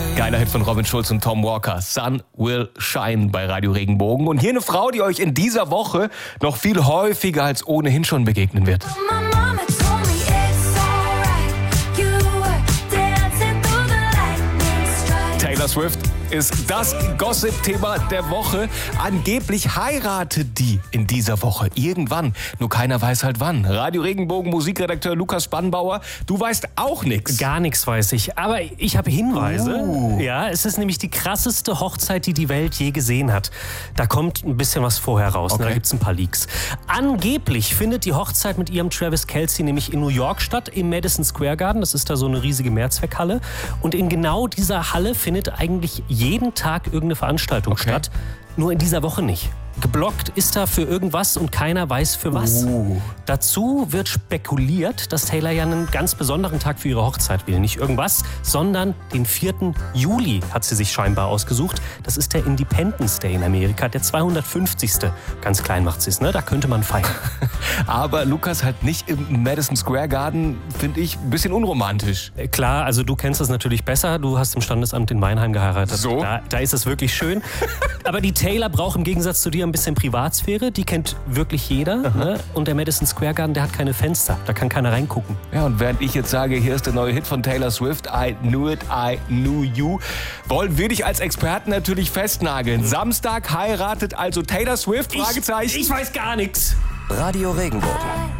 Geiler Hit von Robin Schulz und Tom Walker. Sun Will Shine bei Radio Regenbogen. Und hier eine Frau, die euch in dieser Woche noch viel häufiger als ohnehin schon begegnen wird. Taylor Swift ist das Gossip-Thema der Woche. Angeblich heiratet die in dieser Woche. Irgendwann. Nur keiner weiß halt wann. Radio Regenbogen Musikredakteur Lukas Spannbauer, du weißt auch nichts. Gar nichts weiß ich. Aber ich habe Hinweise. Ja, es ist nämlich die krasseste Hochzeit, die die Welt je gesehen hat. Da kommt ein bisschen was vorher raus. Okay. Da gibt es ein paar Leaks. Angeblich findet die Hochzeit mit ihrem Travis Kelce nämlich in New York statt, im Madison Square Garden. Das ist da so eine riesige Mehrzweckhalle. Und in genau dieser Halle findet eigentlich jeden Tag irgendeine Veranstaltung statt. Nur in dieser Woche nicht. Geblockt ist da für irgendwas und keiner weiß für was. Dazu wird spekuliert, dass Taylor ja einen ganz besonderen Tag für ihre Hochzeit will. Nicht irgendwas, sondern den 4. Juli hat sie sich scheinbar ausgesucht. Das ist der Independence Day in Amerika, der 250. Ganz klein macht sie es, ne? Da könnte man feiern. Aber Lukas halt nicht im Madison Square Garden, finde ich ein bisschen unromantisch. Klar, also du kennst das natürlich besser. Du hast im Standesamt in Weinheim geheiratet. So? Da ist es wirklich schön. Aber die Taylor braucht im Gegensatz zu dir ein bisschen Privatsphäre. Die kennt wirklich jeder. Ne? Und der Madison Square Garden, der hat keine Fenster. Da kann keiner reingucken. Ja, und während ich jetzt sage, hier ist der neue Hit von Taylor Swift, I Knew It, I Knew You, wollen wir dich als Experten natürlich festnageln. Samstag heiratet also Taylor Swift? Fragezeichen. Ich weiß gar nichts. Radio Regenbogen.